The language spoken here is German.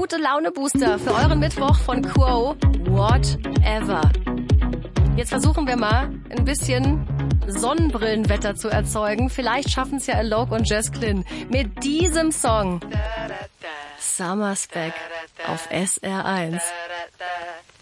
gute Laune-Booster für euren Mittwoch von Quo, Whatever. Jetzt versuchen wir mal ein bisschen Sonnenbrillenwetter zu erzeugen. Vielleicht schaffen es ja Alok und Jess Glynn mit diesem Song. Summer Spec auf SR1.